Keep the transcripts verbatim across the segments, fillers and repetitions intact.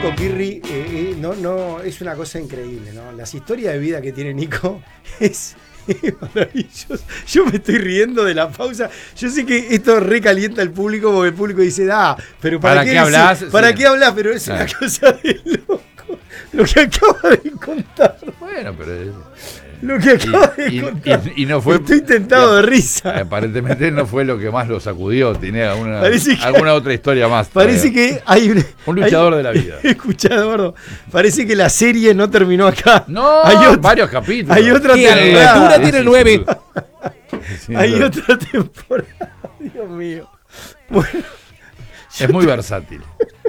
Nico Pirri, eh, eh, no, no, es una cosa increíble, ¿no? Las historias de vida que tiene Nico es, es maravilloso. Yo me estoy riendo de la pausa. Yo sé que esto recalienta al público porque el público dice, ah, pero ¿para, ¿Para qué, qué hablas? ¿Para Sí. qué hablas? Pero es Claro. una cosa de loco. Lo que acaba de contar. Bueno, pero... es- Lo que acaba de y, contar. y- y no fue... Estoy tentado de risa. Aparentemente no fue lo que más lo sacudió. Tenía alguna, Parece que- alguna otra historia más. Parece que hay un, Un luchador hay- de la vida. Escuchá, Eduardo. Parece que la serie no terminó acá. No, hay otra, varios capítulos. hay otra ¿Qué temporada. altura tiene el nueve? Sí, Hay pero otra temporada. Dios mío. Bueno, es muy versátil.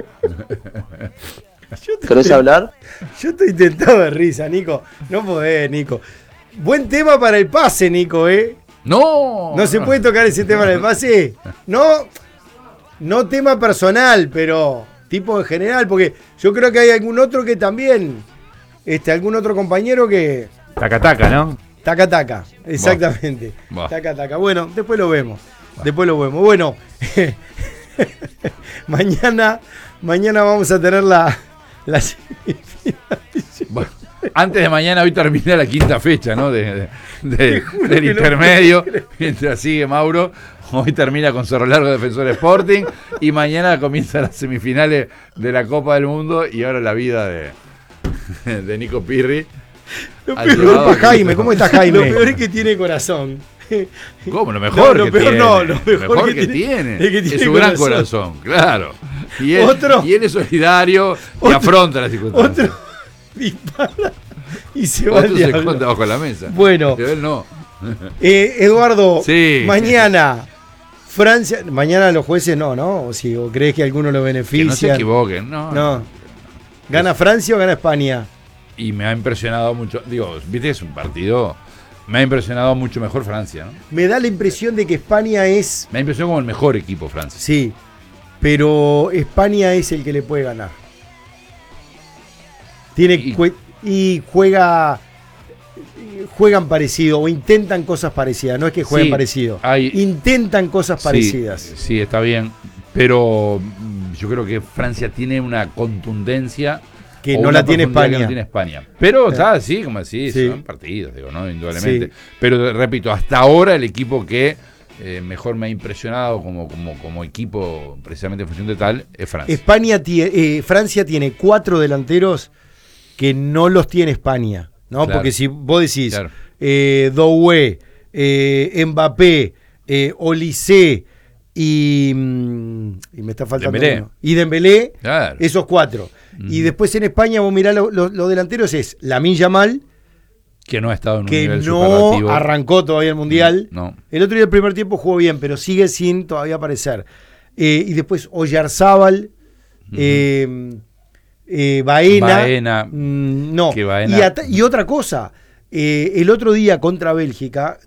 yo te- ¿Querés hablar? Yo estoy tentado de risa, Nico. No podés, Nico. Buen tema para el pase, Nico, ¿eh? No. ¿No se puede tocar ese tema en el pase? No, no tema personal, pero tipo en general, porque yo creo que hay algún otro que también, este, algún otro compañero que... Taca taca, ¿no? Taca taca, exactamente. Buah. Taca taca. Bueno, después lo vemos. Después lo vemos. Bueno, mañana, mañana vamos a tener la, la semifinal. Bueno, antes de mañana, hoy termina la quinta fecha, ¿no? De, de- de- Te juro del que no intermedio. Mientras sigue Mauro. Hoy termina con Cerro Largo Defensor Sporting. Y mañana comienzan las semifinales de la Copa del Mundo. Y ahora la vida de, de Nico Pirri. Lo Al peor llevado es que- Jaime, ¿cómo está Jaime? Lo peor es que tiene corazón. ¿Cómo? Lo mejor No, lo que peor tiene. no, lo mejor que que, tiene- tiene. es que tiene Es su gran corazón. corazón, claro. Y él, Otro- y él es solidario y otro- afronta las circunstancias. Otro dispara y se va Otro al se diablo. esconde bajo la mesa. Bueno. Pero él no. Eh, Eduardo, Sí. mañana Francia, mañana los jueces no, ¿no? O si o crees que alguno lo Que beneficia. no se equivoquen, no. No. ¿Gana Francia o gana España? Y me ha impresionado mucho. Digo, viste, es un partido. Me ha impresionado mucho mejor Francia, ¿no? Me da la impresión de que España es, Me ha impresionado como el mejor equipo Francia. sí, pero España es el que le puede ganar. Tiene Y- cue- y juega juegan parecido o intentan cosas parecidas, no es que jueguen Sí, parecido. hay- Intentan cosas Sí, parecidas. Sí, está bien. Pero mm, yo creo que Francia tiene una contundencia Que o no una la tiene profundidad que España. no tiene España. Pero está así, como así, Sí. son partidos, digo, ¿no? Indudablemente. Sí. Pero repito, hasta ahora el equipo que eh, mejor me ha impresionado como, como, como equipo, precisamente en función de tal, es Francia. España tie- eh, Francia tiene cuatro delanteros que no los tiene España, ¿no? Claro. Porque si vos decís Claro. eh, Doué, eh, Mbappé, eh, Olise y, mm, y me está faltando Dembélé. uno. Y Dembélé, Claro. esos cuatro. Y después en España vos mirá lo- lo- los delanteros es Lamine Yamal, Que no ha estado en un que nivel no superlativo. arrancó todavía el Mundial. No. El otro día el primer tiempo jugó bien, pero sigue sin todavía aparecer. Eh, y después Oyarzábal, eh, eh, Baena. Baena, mm, no. que Baena- Y, ata- y otra cosa, eh, el otro día contra Bélgica